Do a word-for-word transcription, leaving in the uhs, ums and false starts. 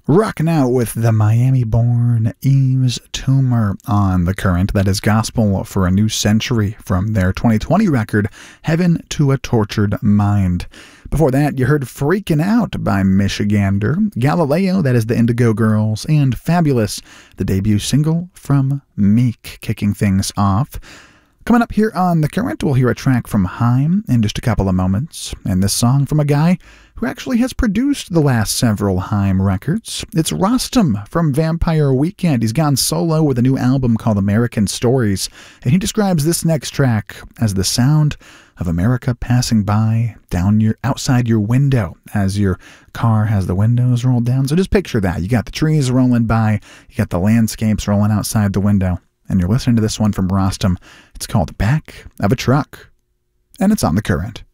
Rocking out with the Miami-born Yves Tumor on The Current. That is Gospel for a New Century from their twenty twenty record, Heaven to a Tortured Mind. Before that, you heard Freaking Out by Michigander, Galileo, that is the Indigo Girls, and Fabulous, the debut single from Meek, kicking things off. Coming up here on The Current, we'll hear a track from Haim in just a couple of moments, and this song from a guy who actually has produced the last several Haim records. It's Rostam from Vampire Weekend. He's gone solo with a new album called American Stories, and he describes this next track as the sound of America passing by down your outside your window as your car has the windows rolled down. So just picture that. You got the trees rolling by, you got the landscapes rolling outside the window, and you're listening to this one from Rostam. It's called Back of a Truck, and it's on The Current.